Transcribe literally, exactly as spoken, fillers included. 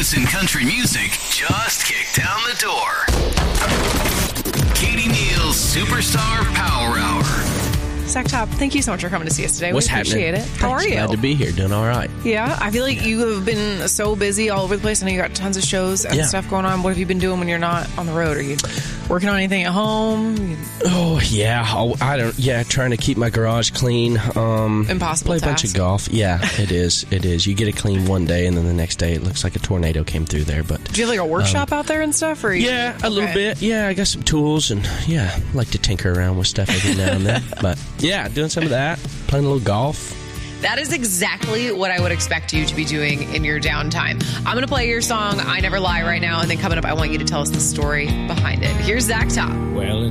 blues and country music just kicked down the door. Katie Neal's Superstar Power Hour. Zach Top, thank you so much for coming to see us today. What's we appreciate happening? it. How Thanks. are you? Glad to be here. Doing all right. Yeah, I feel like yeah. you have been so busy all over the place. I know you got tons of shows and yeah. stuff going on. What have you been doing when you're not on the road? Are you working on anything at home? Oh, yeah. Oh, I don't. Yeah, trying to keep my garage clean. Um, Impossible Play a task. bunch of golf. Yeah, it is. It is. You get it clean one day, and then the next day it looks like a tornado came through there. But do you have like a workshop um, out there and stuff? Or you, yeah, a okay. little bit. Yeah, I got some tools, and yeah, I like to tinker around with stuff every now and then. But yeah, doing some of that. Playing a little golf. That is exactly what I would expect you to be doing in your downtime. I'm going to play your song, I Never Lie, right now, and then coming up, I want you to tell us the story behind it. Here's Zach Top. Well,